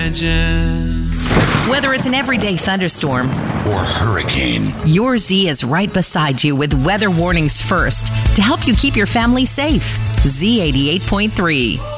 imagine. Whether it's an everyday thunderstorm or hurricane, your Z is right beside you with weather warnings first to help you keep your family safe. Z88.3.